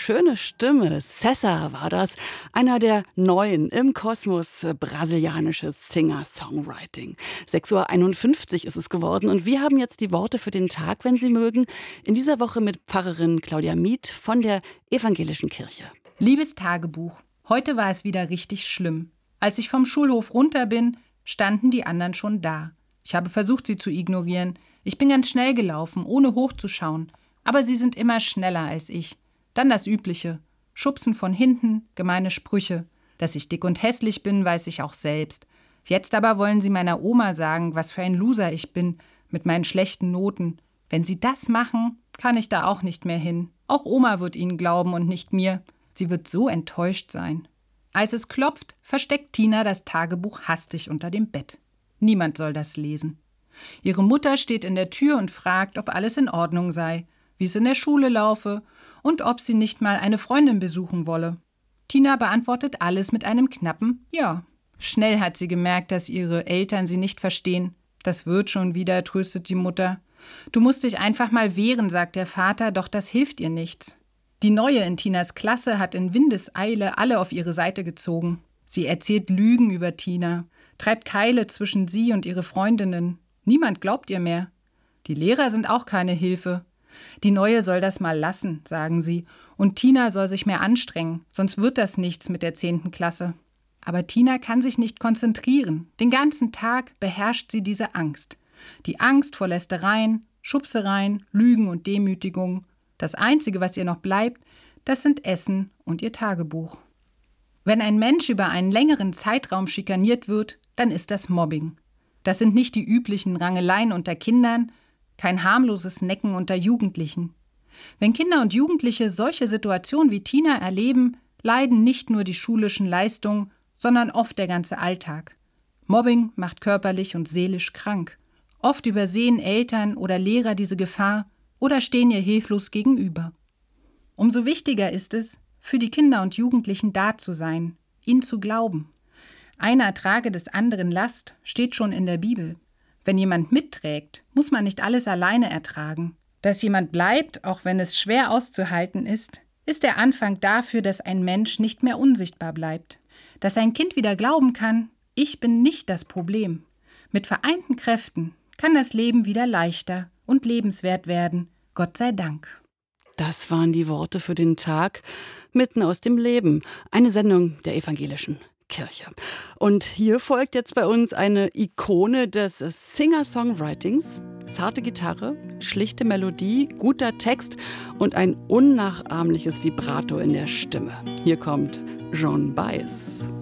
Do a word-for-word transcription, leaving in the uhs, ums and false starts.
schöne Stimme. César war das, einer der Neuen im Kosmos äh, brasilianisches Singer-Songwriting. sechs Uhr einundfünfzig ist es geworden und wir haben jetzt die Worte für den Tag, wenn Sie mögen, in dieser Woche mit Pfarrerin Claudia Mieth von der Evangelischen Kirche. Liebes Tagebuch, heute war es wieder richtig schlimm. Als ich vom Schulhof runter bin, standen die anderen schon da. Ich habe versucht, sie zu ignorieren. Ich bin ganz schnell gelaufen, ohne hochzuschauen. Aber sie sind immer schneller als ich. Dann das Übliche. Schubsen von hinten, gemeine Sprüche. Dass ich dick und hässlich bin, weiß ich auch selbst. Jetzt aber wollen sie meiner Oma sagen, was für ein Loser ich bin, mit meinen schlechten Noten. Wenn sie das machen, kann ich da auch nicht mehr hin. Auch Oma wird ihnen glauben und nicht mir. Sie wird so enttäuscht sein. Als es klopft, versteckt Tina das Tagebuch hastig unter dem Bett. Niemand soll das lesen. Ihre Mutter steht in der Tür und fragt, ob alles in Ordnung sei, wie es in der Schule laufe und ob sie nicht mal eine Freundin besuchen wolle. Tina beantwortet alles mit einem knappen Ja. Schnell hat sie gemerkt, dass ihre Eltern sie nicht verstehen. Das wird schon wieder, tröstet die Mutter. Du musst dich einfach mal wehren, sagt der Vater, doch das hilft ihr nichts. Die Neue in Tinas Klasse hat in Windeseile alle auf ihre Seite gezogen. Sie erzählt Lügen über Tina, treibt Keile zwischen sie und ihre Freundinnen. Niemand glaubt ihr mehr. Die Lehrer sind auch keine Hilfe. Die Neue soll das mal lassen, sagen sie, und Tina soll sich mehr anstrengen, sonst wird das nichts mit der zehnten Klasse. Aber Tina kann sich nicht konzentrieren. Den ganzen Tag beherrscht sie diese Angst. Die Angst vor Lästereien, Schubsereien, Lügen und Demütigung. Das Einzige, was ihr noch bleibt, das sind Essen und ihr Tagebuch. Wenn ein Mensch über einen längeren Zeitraum schikaniert wird, dann ist das Mobbing. Das sind nicht die üblichen Rangeleien unter Kindern, kein harmloses Necken unter Jugendlichen. Wenn Kinder und Jugendliche solche Situationen wie Tina erleben, leiden nicht nur die schulischen Leistungen, sondern oft der ganze Alltag. Mobbing macht körperlich und seelisch krank. Oft übersehen Eltern oder Lehrer diese Gefahr oder stehen ihr hilflos gegenüber. Umso wichtiger ist es, für die Kinder und Jugendlichen da zu sein, ihnen zu glauben. Einer trage des anderen Last steht schon in der Bibel. Wenn jemand mitträgt, muss man nicht alles alleine ertragen. Dass jemand bleibt, auch wenn es schwer auszuhalten ist, ist der Anfang dafür, dass ein Mensch nicht mehr unsichtbar bleibt. Dass ein Kind wieder glauben kann, ich bin nicht das Problem. Mit vereinten Kräften kann das Leben wieder leichter und lebenswert werden. Gott sei Dank. Das waren die Worte für den Tag mitten aus dem Leben. Eine Sendung der Evangelischen Kirche. Und hier folgt jetzt bei uns eine Ikone des Singer-Songwritings. Zarte Gitarre, schlichte Melodie, guter Text und ein unnachahmliches Vibrato in der Stimme. Hier kommt Joan Baez.